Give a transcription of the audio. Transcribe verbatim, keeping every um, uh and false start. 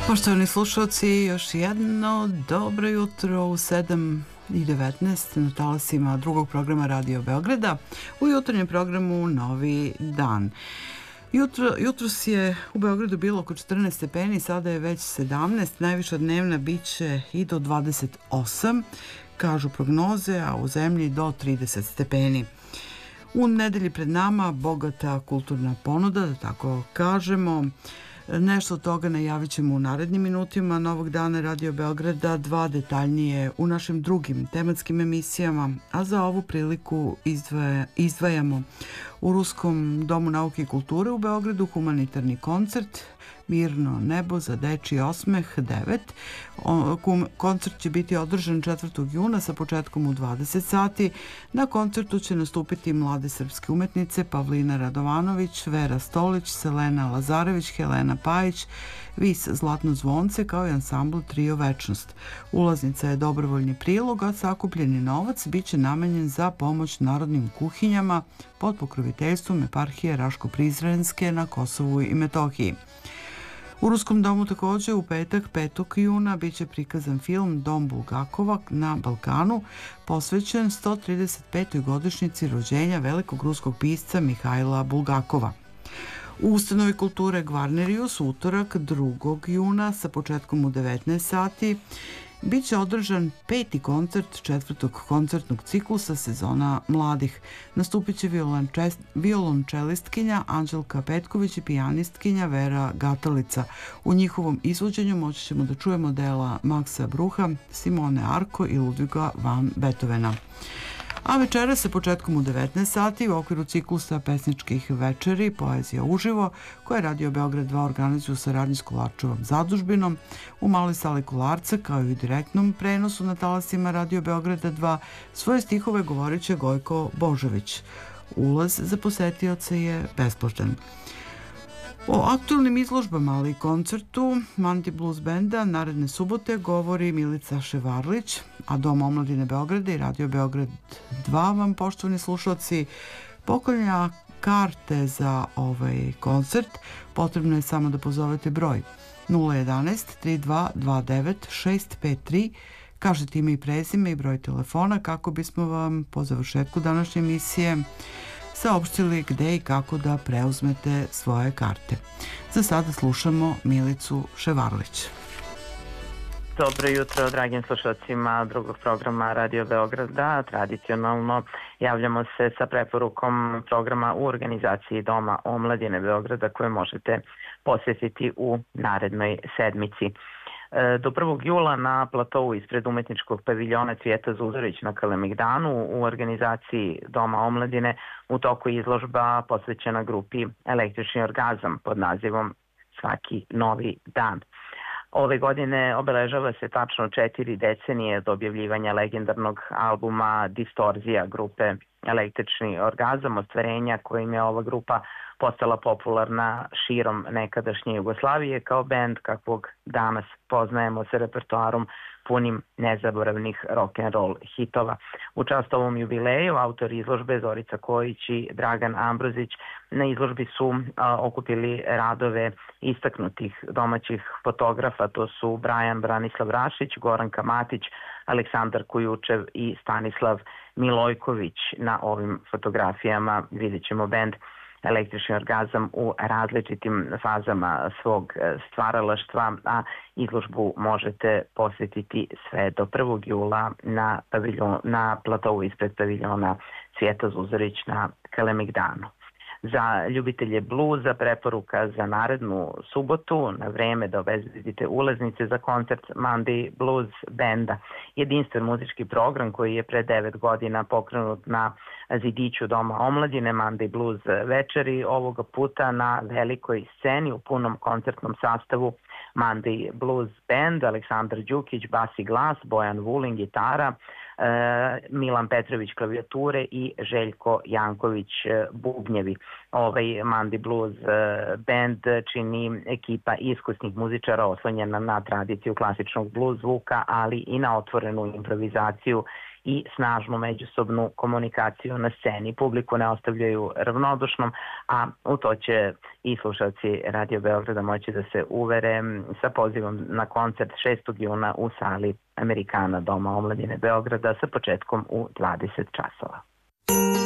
Poštovani slušalci, još jedno dobro jutro u sedam i devetnaest na talasima drugog programa Radio Beograda. U jutarnjem programu Novi dan. Jutro, jutros je u Beogradu bilo oko četrnaest stepeni, sada je već sedamnaest, najviša dnevna bit će i do dvadeset osam, kažu prognoze, a u zemlji do trideset stepeni. U nedelji pred nama bogata kulturna ponuda, da tako kažemo. Nešto od toga najavit ćemo u narednim minutima Novog dana Radio Beograda, dva detaljnije u našim drugim tematskim emisijama, a za ovu priliku izdvaja, izdvajamo u Ruskom domu nauke i kulture u Beogradu humanitarni koncert Mirno nebo za dečiji osmeh devet. Koncert će biti održan četvrtog juna sa početkom u dvadeset sati. Na koncertu će nastupiti mlade srpske umetnice Pavlina Radovanović, Vera Stolić, Selena Lazarević, Helena Pajić, Vis Zlatno zvonce kao i ansambl Trio Večnost. Ulaznica je dobrovoljni prilog, a sakupljeni novac bit će namenjen za pomoć narodnim kuhinjama pod pokroviteljstvom eparhije Raško-Prizrenske na Kosovu i Metohiji. U Ruskom domu također u petak petog juna bit će prikazan film Dom Bulgakova na Balkanu, posvećen sto trideset petoj godišnjici rođenja velikog ruskog pisca Mihajla Bulgakova. U Ustanovi kulture Gvarnerius utorak drugog juna sa početkom u devetnaest sati bit će održan peti koncert četvrtog koncertnog ciklusa sezona mladih. Nastupit će violončelistkinja Anđelka Petković i pijanistkinja Vera Gatalica. U njihovom izvođenju moći ćemo da čujemo dela Maksa Bruha, Simone Arko i Ludviga van Beethovena. A večera sa početkom u devetnaest sati u okviru ciklusa pesničkih večeri Poezija uživo, koje Radio Beograd dva organizuju u saradnji s Kolarčevom zadužbinom u maloj sali Kolarca, kao i u direktnom prenosu na talasima Radio Beograda dva, svoje stihove govorit će Gojko Božović. Ulaz za posetioce je besplatan. O aktualnim izložbama, ali i koncertu Mandi Blues Benda naredne subote govori Milica Ševarlić, a Dom omladine Beograda i Radio Beograd dva vam, poštovani slušalci, poklanja karte za ovaj koncert. Potrebno je samo da pozovete broj nula jedanaest tri dva dva devet šest pet tri, kažete ime i prezime i broj telefona kako bismo vam po završetku današnje emisije saopštili gde i kako da preuzmete svoje karte. Za sada slušamo Milicu Ševarlić. Dobro jutro, dragim slušalcima drugog programa Radio Beograda. Tradicionalno javljamo se sa preporukom programa u organizaciji Doma omladine Beograda koje možete posjetiti u narednoj sedmici. Do prvog jula na platovu ispred umetničkog paviljona Cvijeta Zuzorić na Kalemegdanu u organizaciji Doma omladine u toku izložba posvećena grupi Električni orgazam pod nazivom Svaki novi dan. Ove godine obeležava se tačno četiri decenije do objavljivanja legendarnog albuma Distorzija grupe Električni orgazam, ostvarenja kojim je ova grupa postala popularna širom nekadašnje Jugoslavije kao bend kakvog danas poznajemo sa repertoarom punim nezaboravnih rock'n'roll hitova. U čast ovom jubileju autori izložbe Zorica Kojić i Dragan Ambrozić na izložbi su a, okupili radove istaknutih domaćih fotografa, to su Brajan Branislav Rašić, Goranka Matić, Aleksandar Kujučev i Stanislav Milojković. Na ovim fotografijama vidjet ćemo bend Električni orgazam u različitim fazama svog stvaralaštva, a izložbu možete posjetiti sve do prvog jula na, paviljon, na platovu ispred paviljona Cvijeta Zuzorić na Kalemegdanu. Za ljubitelje bluza preporuka za narednu subotu na vreme da obezbedite ulaznice za koncert Monday Blues Benda. Jedinstven muzički program koji je pre devet godina pokrenut na zidiću Doma omladine, Monday Blues večeri, ovoga puta na velikoj sceni u punom koncertnom sastavu Monday Blues Band, Aleksandar Đukić, bas i glas, Bojan Vulin, gitara, Milan Petrović klavijature i Željko Janković bubnjevi. Ovaj Monday Blues band čini ekipa iskusnih muzičara oslonjena na tradiciju klasičnog blues zvuka, ali i na otvorenu improvizaciju i snažnu međusobnu komunikaciju na sceni. Publiku ne ostavljaju ravnodušnom, a u to će i slušalci Radio Beograda moći da se uvere sa pozivom na koncert šestog juna u sali Amerikana Doma omladine Beograda sa početkom u dvadeset časova.